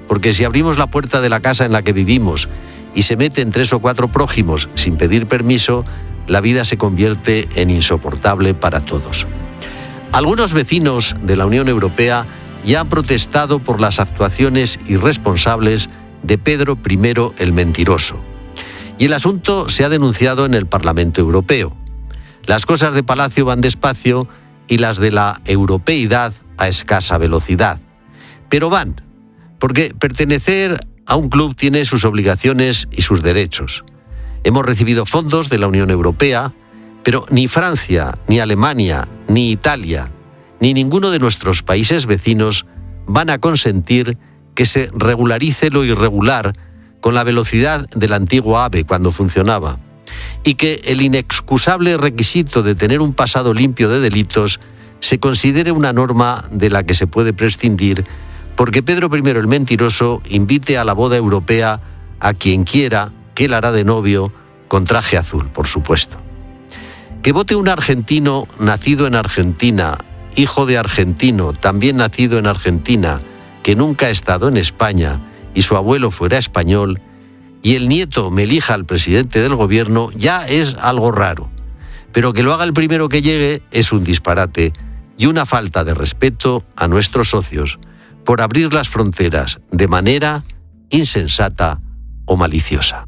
porque si abrimos la puerta de la casa en la que vivimos y se meten 3 o 4 prójimos sin pedir permiso, la vida se convierte en insoportable para todos. Algunos vecinos de la Unión Europea ya han protestado por las actuaciones irresponsables de Pedro I el Mentiroso. Y el asunto se ha denunciado en el Parlamento Europeo. Las cosas de Palacio van despacio y las de la europeidad a escasa velocidad. Pero van, porque pertenecer a un club tiene sus obligaciones y sus derechos. Hemos recibido fondos de la Unión Europea, pero ni Francia, ni Alemania, ni Italia, ni ninguno de nuestros países vecinos van a consentir que se regularice lo irregular con la velocidad del antiguo AVE cuando funcionaba, y que el inexcusable requisito de tener un pasado limpio de delitos se considere una norma de la que se puede prescindir porque Pedro I el Mentiroso invite a la boda europea a quien quiera, que él hará de novio con traje azul, por supuesto. Que vote un argentino nacido en Argentina, hijo de argentino, también nacido en Argentina, que nunca ha estado en España y su abuelo fuera español, y el nieto me elija al presidente del gobierno, ya es algo raro. Pero que lo haga el primero que llegue es un disparate y una falta de respeto a nuestros socios por abrir las fronteras de manera insensata o maliciosa.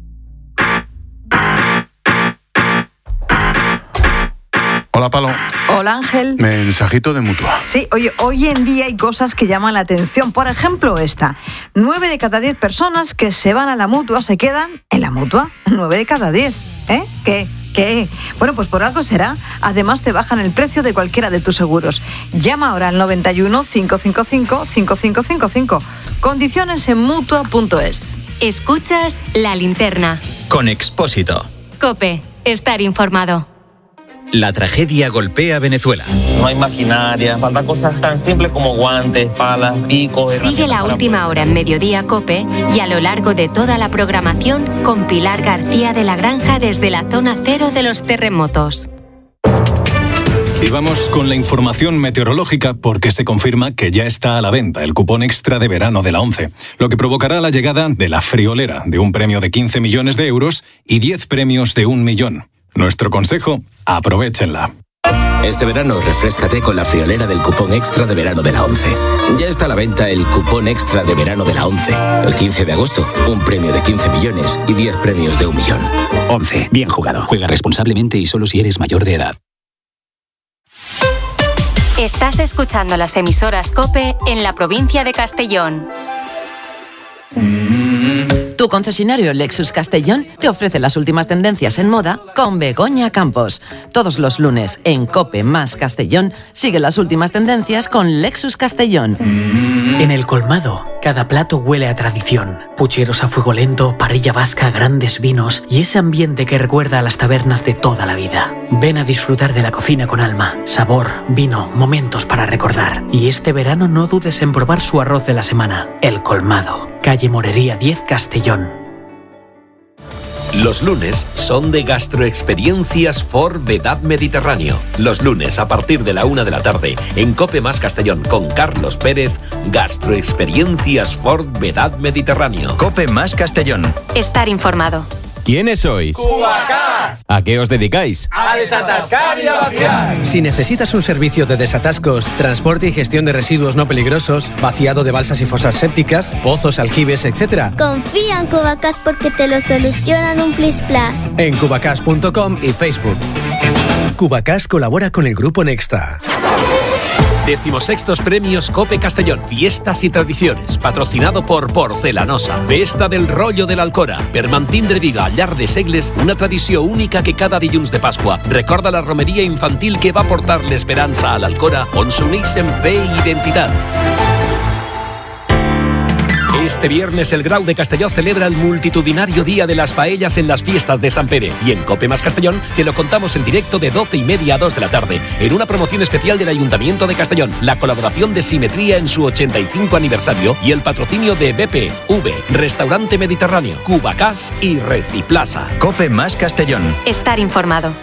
Hola, Palo. Hola, Ángel. Mensajito de Mutua. Sí, oye, hoy en día hay cosas que llaman la atención. Por ejemplo, esta. 9 de cada 10 personas que se van a la Mutua se quedan en la Mutua. 9 de cada 10. ¿Eh? ¿Qué? Bueno, pues por algo será. Además, te bajan el precio de cualquiera de tus seguros. Llama ahora al 91 555 5555. Condiciones en Mutua.es. Escuchas La Linterna. Con Expósito. COPE. Estar informado. La tragedia golpea Venezuela. No hay maquinaria, faltan cosas tan simples como guantes, palas, picos. Sigue La Última Hora en Mediodía COPE y a lo largo de toda la programación con Pilar García de la Granja desde la zona cero de los terremotos. Y vamos con la información meteorológica porque se confirma que ya está a la venta el cupón extra de verano de la ONCE, lo que provocará la llegada de la friolera de un premio de 15 millones de euros y 10 premios de 1 millón. Nuestro consejo, aprovéchenla. Este verano refréscate con la friolera del cupón extra de verano de la ONCE. Ya está a la venta el cupón extra de verano de la ONCE. El 15 de agosto, un premio de 15 millones y 10 premios de 1 millón. ONCE, bien jugado. Juega responsablemente y solo si eres mayor de edad. Estás escuchando las emisoras COPE en la provincia de Castellón. Tu concesionario Lexus Castellón te ofrece las últimas tendencias en moda con Begoña Campos. Todos los lunes en COPE más Castellón sigue las últimas tendencias con Lexus Castellón. En el colmado, cada plato huele a tradición. Pucheros a fuego lento, parrilla vasca, grandes vinos y ese ambiente que recuerda a las tabernas de toda la vida. Ven a disfrutar de la cocina con alma, sabor, vino, momentos para recordar. Y este verano no dudes en probar su arroz de la semana, El Colmado. Calle Morería 10, Castellón. Los lunes son de Gastroexperiencias for Vedad Mediterráneo. Los lunes a partir de la 1 de la tarde en COPE más Castellón con Carlos Pérez, Gastroexperiencias for Vedad Mediterráneo. COPE más Castellón. Estar informado. ¿Quiénes sois? ¡Cubacás! ¿A qué os dedicáis? ¡A desatascar y a vaciar! Si necesitas un servicio de desatascos, transporte y gestión de residuos no peligrosos, vaciado de balsas y fosas sépticas, pozos, aljibes, etc. Confía en Cubacás porque te lo solucionan un plis plas. En cubacás.com y Facebook. Cubacás colabora con el Grupo Nexta. 16º Premios COPE Castellón, Fiestas y Tradiciones, patrocinado por Porcelanosa, Festa del Rollo de l'Alcora, per mantindre viva al llarg de segles una tradició única que cada dilluns de Pasqua recorda la romeria infantil que va portar l'esperança a l'Alcora, on s'uneixen fe i identitat. Este viernes el Grau de Castelló celebra el multitudinario Día de las Paellas en las fiestas de Sant Pere. Y en COPE más Castellón te lo contamos en directo de 12:30 a 2 de la tarde, en una promoción especial del Ayuntamiento de Castellón, la colaboración de Simetría en su 85 aniversario y el patrocinio de BPV, Restaurante Mediterráneo, Cubacás y Reciplaza. COPE más Castellón. Estar informado.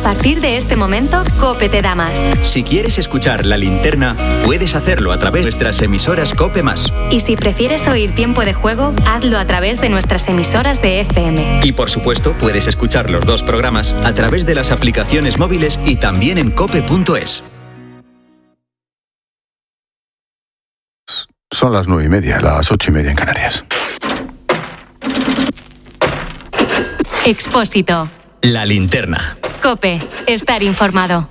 partir de este momento, COPE te da más. Si quieres escuchar La Linterna, puedes hacerlo a través de nuestras emisoras COPE+. Y si prefieres oír Tiempo de Juego, hazlo a través de nuestras emisoras de FM. Y por supuesto, puedes escuchar los dos programas a través de las aplicaciones móviles y también en cope.es. Son las 9:30, las 8:30 en Canarias. Expósito. La Linterna. COPE. Estar informado.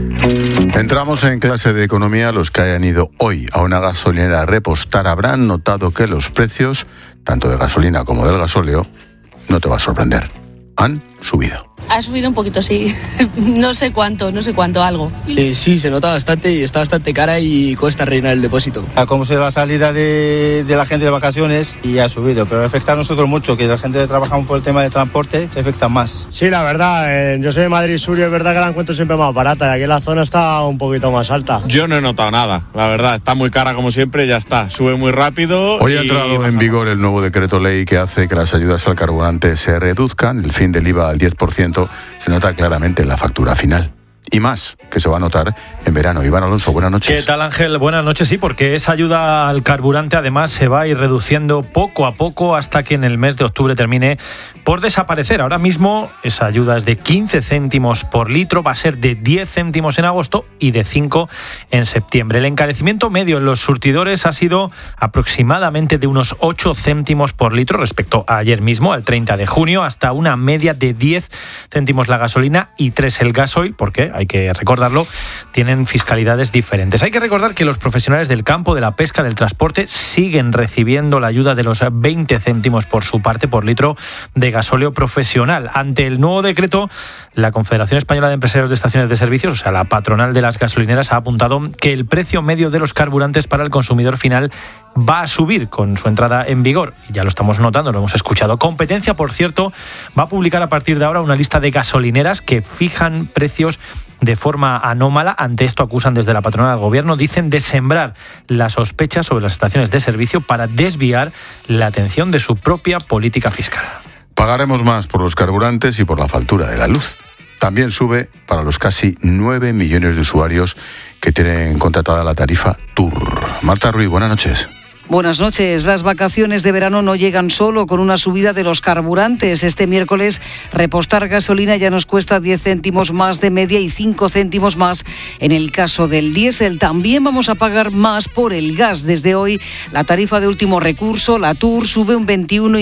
Entramos en clase de economía. Los que hayan ido hoy a una gasolinera a repostar habrán notado que los precios, tanto de gasolina como del gasóleo, no te va a sorprender, han subido. Ha subido un poquito, sí. No sé cuánto, algo. Sí, se nota bastante y está bastante cara y cuesta rellenar el depósito. Como se la salida de la gente de vacaciones y ha subido, pero afecta a nosotros mucho, que la gente que trabajamos por el tema de transporte se afecta más. Sí, la verdad, yo soy de Madrid Sur y es verdad que la encuentro siempre más barata y aquí en la zona está un poquito más alta. Yo no he notado nada, la verdad, está muy cara como siempre y ya está, sube muy rápido. Hoy ha entrado en vigor el nuevo decreto ley que hace que las ayudas al carburante se reduzcan, el fin del IVA al 10%, se nota claramente en la factura final. Y más, que se va a notar en verano. Iván Alonso, buenas noches. ¿Qué tal, Ángel? Buenas noches, sí, porque esa ayuda al carburante además se va a ir reduciendo poco a poco hasta que en el mes de octubre termine por desaparecer. Ahora mismo esa ayuda es de 15 céntimos por litro, va a ser de 10 céntimos en agosto y de 5 en septiembre. El encarecimiento medio en los surtidores ha sido aproximadamente de unos 8 céntimos por litro respecto a ayer mismo, al 30 de junio, hasta una media de 10 céntimos la gasolina y 3 el gasoil, porque hay que recordarlo, tienen fiscalidades diferentes. Hay que recordar que los profesionales del campo, de la pesca, del transporte siguen recibiendo la ayuda de los 20 céntimos por su parte por litro de gasóleo profesional. Ante el nuevo decreto, la Confederación Española de Empresarios de Estaciones de Servicios, o sea, la patronal de las gasolineras, ha apuntado que el precio medio de los carburantes para el consumidor final va a subir con su entrada en vigor. Ya lo estamos notando, lo hemos escuchado. Competencia, por cierto, va a publicar a partir de ahora una lista de gasolineras que fijan precios de forma anómala. Ante esto acusan desde la patronal al gobierno, dicen, de sembrar la sospecha sobre las estaciones de servicio para desviar la atención de su propia política fiscal. Pagaremos más por los carburantes y por la factura de la luz. También sube para los casi 9 millones de usuarios que tienen contratada la tarifa Tour. Marta Ruiz, buenas noches. Buenas noches. Las vacaciones de verano no llegan solo con una subida de los carburantes. Este miércoles repostar gasolina ya nos cuesta 10 céntimos más de media y 5 céntimos más en el caso del diésel. También vamos a pagar más por el gas. Desde hoy la tarifa de último recurso, la Tour, sube un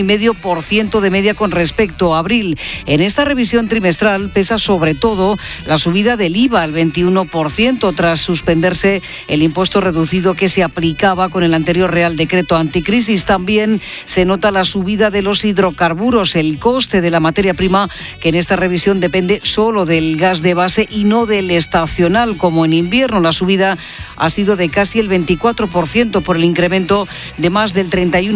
21,5% de media con respecto a abril. En esta revisión trimestral pesa sobre todo la subida del IVA al 21% tras suspenderse el impuesto reducido que se aplicaba con el anterior Real Decreto Anticrisis. También se nota la subida de los hidrocarburos, el coste de la materia prima, que en esta revisión depende solo del gas de base y no del estacional, como en invierno. La subida ha sido de casi el 24% por el incremento de más del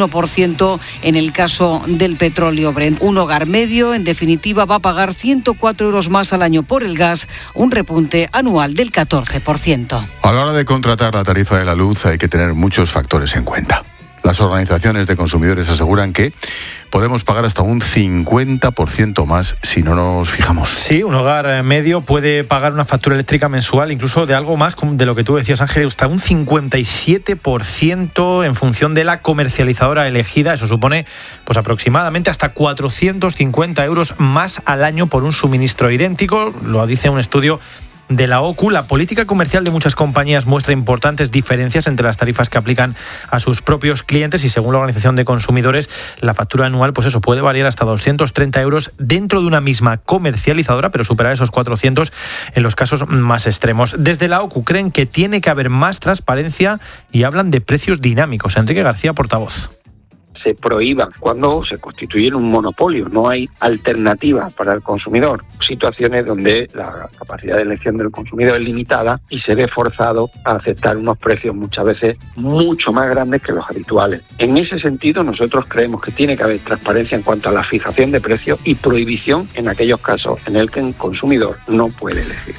31% en el caso del petróleo Brent. Un hogar medio, en definitiva, va a pagar 104 euros más al año por el gas, un repunte anual del 14%. A la hora de contratar la tarifa de la luz hay que tener muchos factores en cuenta. Las organizaciones de consumidores aseguran que podemos pagar hasta un 50% más si no nos fijamos. Sí, un hogar medio puede pagar una factura eléctrica mensual incluso de algo más de lo que tú decías, Ángel, hasta un 57% en función de la comercializadora elegida. Eso supone pues aproximadamente hasta 450 euros más al año por un suministro idéntico. Lo dice un estudio de la OCU. La política comercial de muchas compañías muestra importantes diferencias entre las tarifas que aplican a sus propios clientes y, según la Organización de Consumidores, la factura anual pues eso puede variar hasta 230 euros dentro de una misma comercializadora, pero superar esos 400 en los casos más extremos. Desde la OCU creen que tiene que haber más transparencia y hablan de precios dinámicos. Enrique García, portavoz. Se prohíban cuando se constituye un monopolio, no hay alternativa para el consumidor. Situaciones donde la capacidad de elección del consumidor es limitada y se ve forzado a aceptar unos precios muchas veces mucho más grandes que los habituales. En ese sentido, nosotros creemos que tiene que haber transparencia en cuanto a la fijación de precios y prohibición en aquellos casos en el que el consumidor no puede elegir.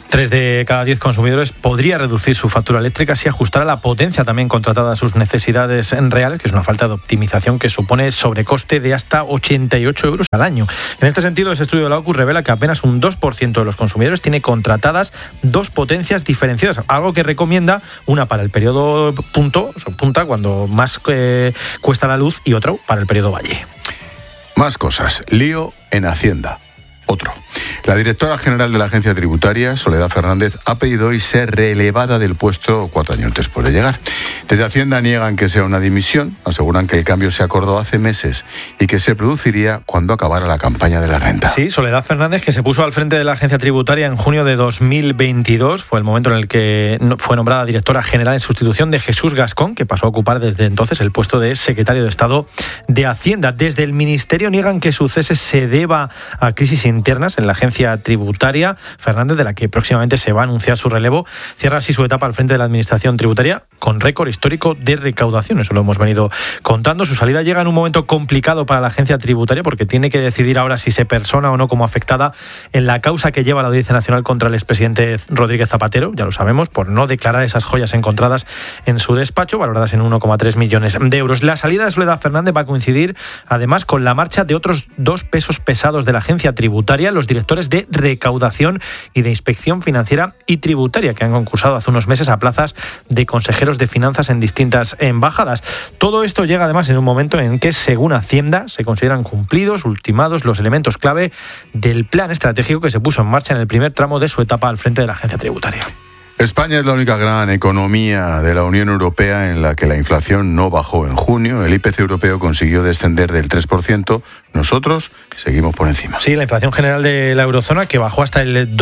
3 de cada 10 consumidores podría reducir su factura eléctrica si ajustara la potencia también contratada a sus necesidades reales, que es una falta de optimización que supone sobrecoste de hasta 88 euros al año. En este sentido, ese estudio de la OCU revela que apenas un 2% de los consumidores tiene contratadas 2 potencias diferenciadas, algo que recomienda una para el periodo punta, cuando más cuesta la luz, y otro para el periodo valle. Más cosas. Lío en Hacienda. Otro. La directora general de la Agencia Tributaria, Soledad Fernández, ha pedido hoy ser relevada del puesto 4 años después de llegar. Desde Hacienda niegan que sea una dimisión, aseguran que el cambio se acordó hace meses y que se produciría cuando acabara la campaña de la renta. Sí, Soledad Fernández, que se puso al frente de la Agencia Tributaria en junio de 2022, fue el momento en el que fue nombrada directora general en sustitución de Jesús Gascón, que pasó a ocupar desde entonces el puesto de secretario de Estado de Hacienda. Desde el Ministerio niegan que su cese se deba a crisis internas en la Agencia Tributaria. Fernández, de la que próximamente se va a anunciar su relevo, cierra así su etapa al frente de la Administración Tributaria con récord histórico de recaudación. Eso lo hemos venido contando. Su salida llega en un momento complicado para la Agencia Tributaria porque tiene que decidir ahora si se persona o no como afectada en la causa que lleva la Audiencia Nacional contra el expresidente Rodríguez Zapatero, ya lo sabemos, por no declarar esas joyas encontradas en su despacho, valoradas en 1,3 millones de euros. La salida de Soledad Fernández va a coincidir además con la marcha de otros 2 pesos pesados de la Agencia Tributaria, los directores de recaudación y de inspección financiera y tributaria, que han concursado hace unos meses a plazas de consejeros de finanzas en distintas embajadas. Todo esto llega además en un momento en que, según Hacienda, se consideran cumplidos, ultimados los elementos clave del plan estratégico que se puso en marcha en el primer tramo de su etapa al frente de la Agencia Tributaria. España es la única gran economía de la Unión Europea en la que la inflación no bajó en junio. El IPC europeo consiguió descender del 3%. Nosotros seguimos por encima. Sí, la inflación general de la eurozona, que bajó hasta el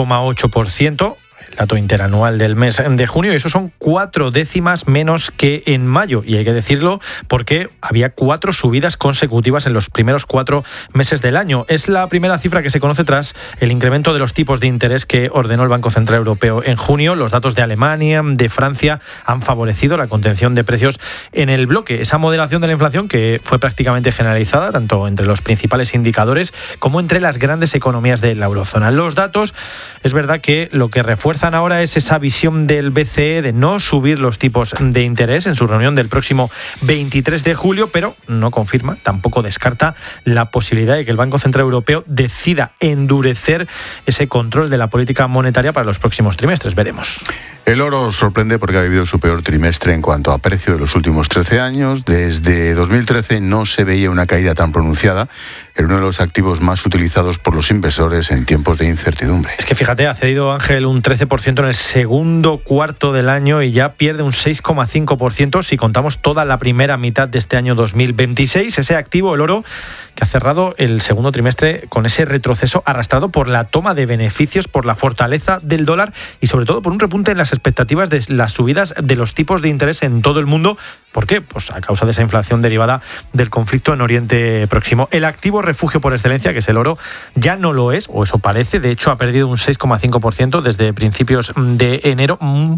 2,8%. El dato interanual del mes de junio, y eso son 4 décimas menos que en mayo, y hay que decirlo porque había 4 subidas consecutivas en los primeros 4 meses del año. Es la primera cifra que se conoce tras el incremento de los tipos de interés que ordenó el Banco Central Europeo en junio. Los datos de Alemania, de Francia, han favorecido la contención de precios en el bloque. Esa moderación de la inflación, que fue prácticamente generalizada tanto entre los principales indicadores como entre las grandes economías de la eurozona. Los datos, es verdad que lo que refuerza ahora es esa visión del BCE de no subir los tipos de interés en su reunión del próximo 23 de julio, pero no confirma, tampoco descarta la posibilidad de que el Banco Central Europeo decida endurecer ese control de la política monetaria para los próximos trimestres. Veremos. El oro sorprende porque ha vivido su peor trimestre en cuanto a precio de los últimos 13 años. Desde 2013 no se veía una caída tan pronunciada en uno de los activos más utilizados por los inversores en tiempos de incertidumbre. Es que fíjate, ha cedido, Ángel, un 13% en el segundo cuarto del año y ya pierde un 6,5% si contamos toda la primera mitad de este año 2026. Ese activo, el oro, que ha cerrado el segundo trimestre con ese retroceso arrastrado por la toma de beneficios, por la fortaleza del dólar y sobre todo por un repunte en las expectativas de las subidas de los tipos de interés en todo el mundo. ¿Por qué? Pues a causa de esa inflación derivada del conflicto en Oriente Próximo. El activo refugio por excelencia, que es el oro, ya no lo es, o eso parece. De hecho, ha perdido un 6,5% desde principios de enero, un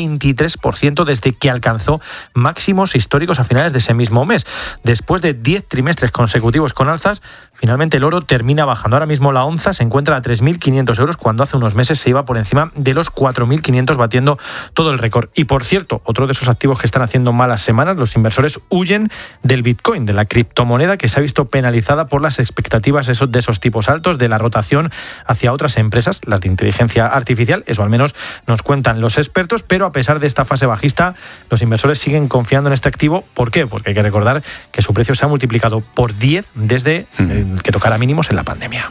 23% desde que alcanzó máximos históricos a finales de ese mismo mes. Después de 10 trimestres consecutivos con alzas, finalmente el oro termina bajando. Ahora mismo la onza se encuentra a 3.500 euros, cuando hace unos meses se iba por encima de los 4.500, batiendo todo el récord. Y por cierto, otro de esos activos que están haciendo malas semanas, los inversores huyen del Bitcoin, de la criptomoneda que se ha visto penalizada por las expectativas de esos tipos altos, de la rotación hacia otras empresas, las de inteligencia artificial. Eso al menos nos cuentan los expertos, pero a pesar de esta fase bajista, los inversores siguen confiando en este activo. ¿Por qué? Porque hay que recordar que su precio se ha multiplicado por 10 desde que tocara mínimos en la pandemia.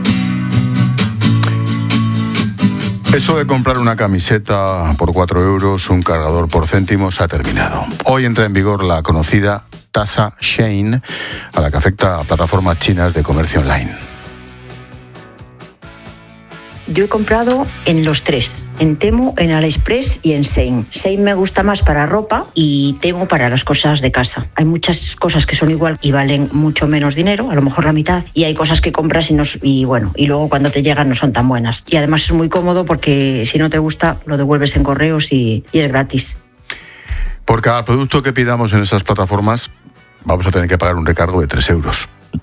Eso de comprar una camiseta por 4 euros, un cargador por céntimos, ha terminado. Hoy entra en vigor la conocida tasa Shein, a la que afecta a plataformas chinas de comercio online. Yo he comprado en los 3, en Temu, en AliExpress y en Shein. Shein me gusta más para ropa y Temu para las cosas de casa. Hay muchas cosas que son igual y valen mucho menos dinero, a lo mejor la mitad, y hay cosas que compras y luego cuando te llegan no son tan buenas. Y además es muy cómodo porque si no te gusta lo devuelves en correos y es gratis. Por cada producto que pidamos en esas plataformas vamos a tener que pagar un recargo de 3 euros.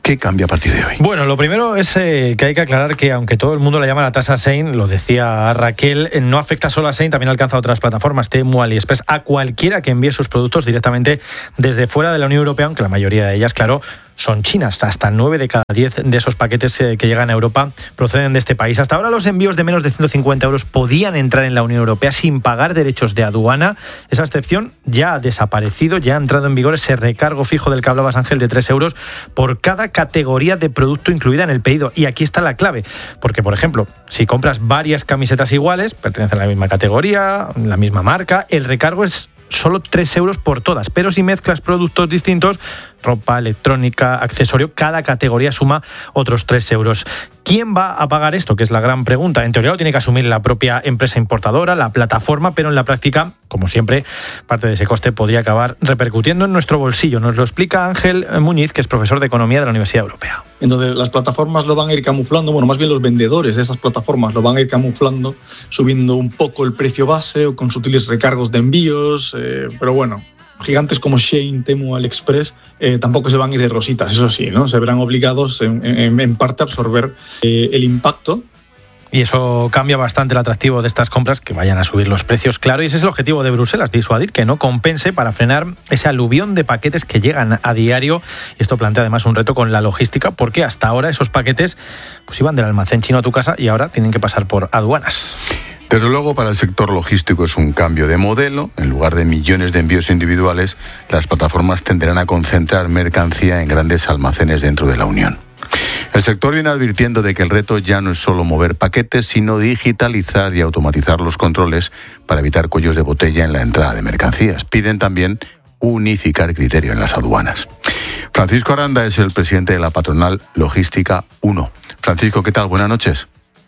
¿Qué cambia a partir de hoy? Bueno, lo primero es que hay que aclarar que aunque todo el mundo la llama la tasa Shein, lo decía Raquel, no afecta solo a Shein, también alcanza a otras plataformas, Temu, AliExpress, a cualquiera que envíe sus productos directamente desde fuera de la Unión Europea, aunque la mayoría de ellas, claro, son chinas. Hasta 9 de cada 10 de esos paquetes que llegan a Europa proceden de este país. Hasta ahora los envíos de menos de 150 euros podían entrar en la Unión Europea sin pagar derechos de aduana. Esa excepción ya ha desaparecido, ya ha entrado en vigor ese recargo fijo del que hablabas, Ángel, de 3 euros por cada categoría de producto incluida en el pedido. Y aquí está la clave, porque, por ejemplo, si compras varias camisetas iguales, pertenecen a la misma categoría, la misma marca, el recargo es solo 3 euros por todas, pero si mezclas productos distintos, ropa, electrónica, accesorio, cada categoría suma otros 3 euros. ¿Quién va a pagar esto? Que es la gran pregunta. En teoría lo tiene que asumir la propia empresa importadora, la plataforma, pero en la práctica, como siempre, parte de ese coste podría acabar repercutiendo en nuestro bolsillo. Nos lo explica Ángel Muñiz, que es profesor de Economía de la Universidad Europea. Entonces las plataformas lo van a ir camuflando, bueno, más bien los vendedores de estas plataformas lo van a ir camuflando, subiendo un poco el precio base o con sutiles recargos de envíos, pero bueno, gigantes como Shein, Temu, AliExpress tampoco se van a ir de rositas, eso sí, ¿no? Se verán obligados en parte a absorber el impacto. Y eso cambia bastante el atractivo de estas compras, que vayan a subir los precios, claro. Y ese es el objetivo de Bruselas, disuadir, que no compense, para frenar ese aluvión de paquetes que llegan a diario. Y esto plantea además un reto con la logística, porque hasta ahora esos paquetes pues iban del almacén chino a tu casa y ahora tienen que pasar por aduanas. Desde luego, para el sector logístico es un cambio de modelo. En lugar de millones de envíos individuales, las plataformas tenderán a concentrar mercancía en grandes almacenes dentro de la Unión. El sector viene advirtiendo de que el reto ya no es solo mover paquetes, sino digitalizar y automatizar los controles para evitar cuellos de botella en la entrada de mercancías. Piden también unificar criterio en las aduanas. Francisco Aranda es el presidente de la patronal Logística 1. Francisco, ¿qué tal? Buenas noches.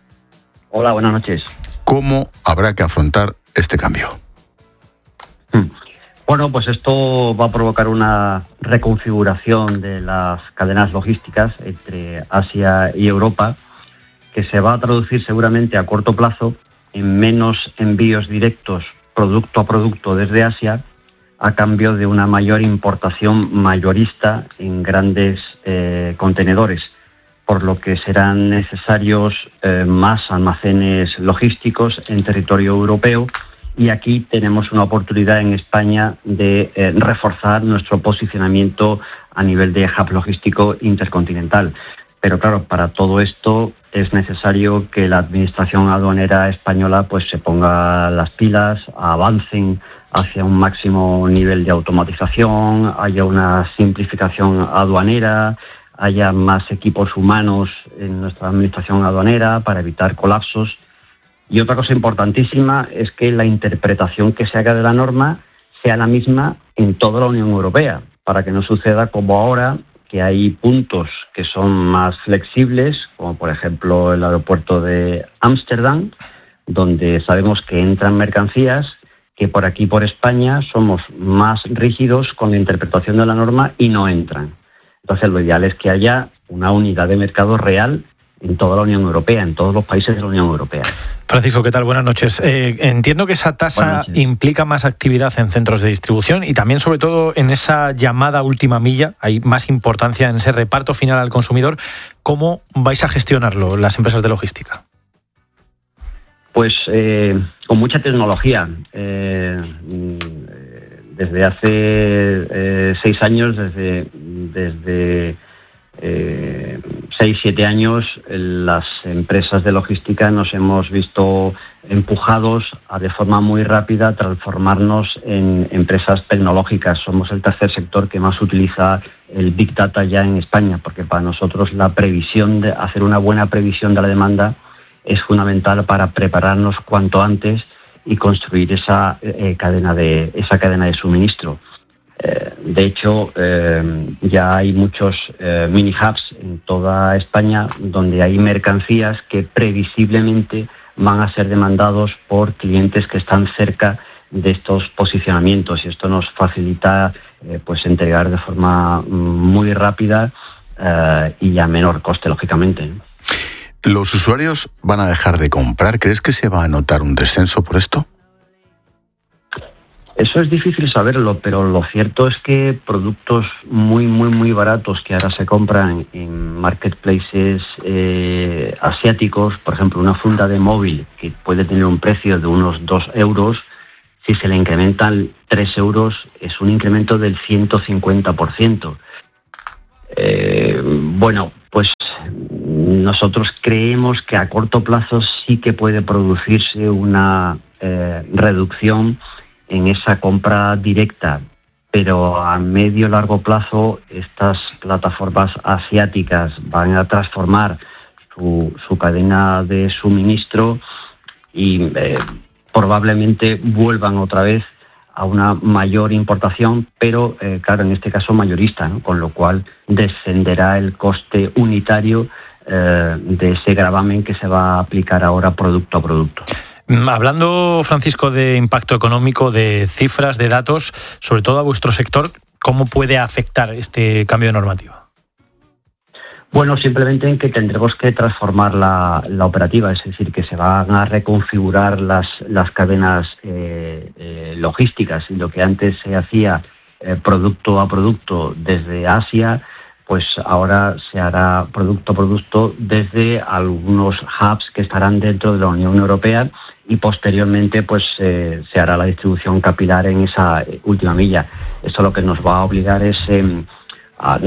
Hola, buenas noches. ¿Cómo habrá que afrontar este cambio? Bueno, pues esto va a provocar una reconfiguración de las cadenas logísticas entre Asia y Europa, que se va a traducir seguramente a corto plazo en menos envíos directos producto a producto desde Asia, a cambio de una mayor importación mayorista en grandes contenedores, por lo que serán necesarios más almacenes logísticos en territorio europeo. Y aquí tenemos una oportunidad en España de reforzar nuestro posicionamiento a nivel de hub logístico intercontinental. Pero claro, para todo esto es necesario que la administración aduanera española pues se ponga las pilas, avancen hacia un máximo nivel de automatización, haya una simplificación aduanera, haya más equipos humanos en nuestra administración aduanera para evitar colapsos. Y otra cosa importantísima es que la interpretación que se haga de la norma sea la misma en toda la Unión Europea, para que no suceda como ahora, que hay puntos que son más flexibles, como por ejemplo el aeropuerto de Ámsterdam, donde sabemos que entran mercancías, que por aquí, por España, somos más rígidos con la interpretación de la norma y no entran. Entonces, lo ideal es que haya una unidad de mercado real en toda la Unión Europea, en todos los países de la Unión Europea. Francisco, ¿qué tal? Buenas noches. Entiendo que esa tasa implica más actividad en centros de distribución y también, sobre todo, en esa llamada última milla. Hay más importancia en ese reparto final al consumidor. ¿Cómo vais a gestionarlo las empresas de logística? Pues con mucha tecnología. Desde hace 6 años, desde 6-7 años, las empresas de logística nos hemos visto empujados a, de forma muy rápida, transformarnos en empresas tecnológicas. Somos el tercer sector que más utiliza el Big Data ya en España, porque para nosotros la previsión de hacer una buena previsión de la demanda es fundamental para prepararnos cuanto antes y construir esa cadena de suministro. De hecho, ya hay muchos mini hubs en toda España donde hay mercancías que previsiblemente van a ser demandados por clientes que están cerca de estos posicionamientos, y esto nos facilita pues entregar de forma muy rápida y a menor coste, lógicamente. ¿Los usuarios van a dejar de comprar? ¿Crees que se va a notar un descenso por esto? Eso es difícil saberlo, pero lo cierto es que productos muy baratos que ahora se compran en marketplaces asiáticos, por ejemplo, una funda de móvil que puede tener un precio de unos 2 euros, si se le incrementan 3 euros, es un incremento del 150%. Bueno, pues nosotros creemos que a corto plazo sí que puede producirse una reducción en esa compra directa, pero a medio largo plazo estas plataformas asiáticas van a transformar su cadena de suministro y probablemente vuelvan otra vez a una mayor importación, pero claro, en este caso mayorista, ¿no? Con lo cual descenderá el coste unitario de ese gravamen que se va a aplicar ahora producto a producto. Hablando, Francisco, de impacto económico, de cifras, de datos, sobre todo a vuestro sector, ¿cómo puede afectar este cambio de normativa? Bueno, simplemente en que tendremos que transformar la operativa, es decir, que se van a reconfigurar las cadenas logísticas, y lo que antes se hacía producto a producto desde Asia, pues ahora se hará producto a producto desde algunos hubs que estarán dentro de la Unión Europea, y posteriormente pues se hará la distribución capilar en esa última milla. Esto lo que nos va a obligar es a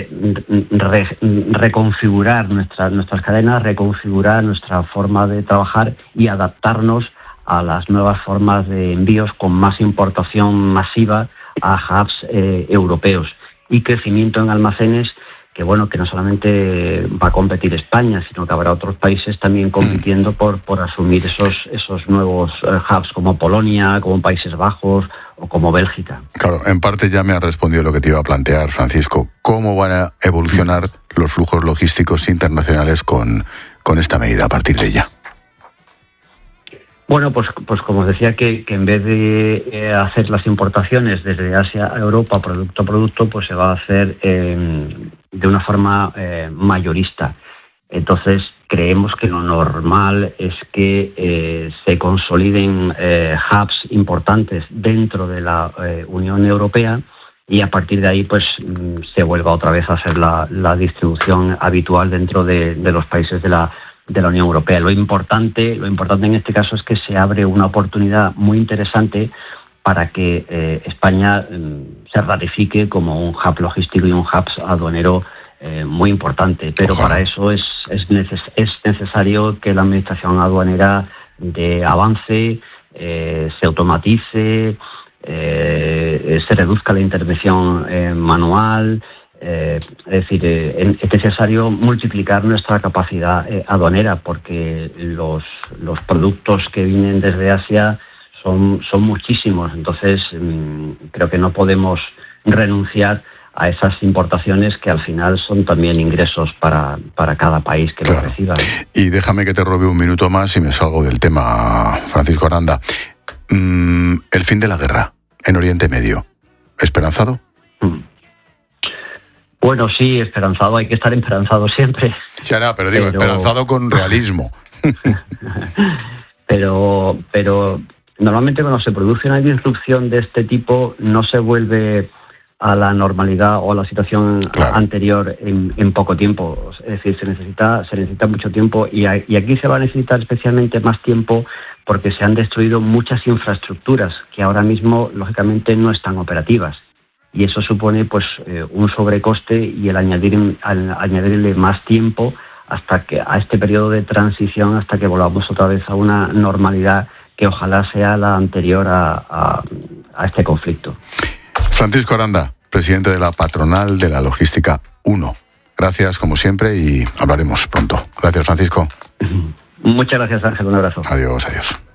reconfigurar nuestras cadenas, reconfigurar nuestra forma de trabajar y adaptarnos a las nuevas formas de envíos con más importación masiva a hubs europeos, y crecimiento en almacenes que bueno, que no solamente va a competir España, sino que habrá otros países también compitiendo por asumir esos nuevos hubs, como Polonia, como Países Bajos o como Bélgica. Claro, en parte ya me ha respondido lo que te iba a plantear, Francisco. ¿Cómo van a evolucionar los flujos logísticos internacionales con esta medida a partir de ya? Bueno, pues como os decía, que en vez de hacer las importaciones desde Asia a Europa producto a producto, pues se va a hacer de una forma mayorista. Entonces, creemos que lo normal es que se consoliden hubs importantes dentro de la Unión Europea, y a partir de ahí pues se vuelva otra vez a hacer la distribución habitual dentro de los países de la Unión Europea. Lo importante en este caso es que se abre una oportunidad muy interesante para que España se ratifique como un hub logístico y un hub aduanero muy importante. Pero para eso es necesario que la administración aduanera dé avance, se automatice, se reduzca la intervención manual. Es decir, es necesario multiplicar nuestra capacidad aduanera, porque los productos que vienen desde Asia son muchísimos. Entonces, creo que no podemos renunciar a esas importaciones, que al final son también ingresos para cada país que lo reciba. Y déjame que te robe un minuto más y me salgo del tema, Francisco Aranda. El fin de la guerra en Oriente Medio, ¿esperanzado? Bueno, sí, esperanzado, hay que estar esperanzado siempre. Ya no, pero digo, esperanzado con realismo. pero normalmente cuando se produce una disrupción de este tipo no se vuelve a la normalidad o a la situación anterior en poco tiempo. Es decir, se necesita mucho tiempo, y aquí se va a necesitar especialmente más tiempo, porque se han destruido muchas infraestructuras que ahora mismo lógicamente no están operativas. Y eso supone pues un sobrecoste, y el añadirle más tiempo a este periodo de transición, hasta que volvamos otra vez a una normalidad que ojalá sea la anterior a este conflicto. Francisco Aranda, presidente de la Patronal de la Logística 1. Gracias, como siempre, y hablaremos pronto. Gracias, Francisco. Muchas gracias, Ángel. Un abrazo. Adiós.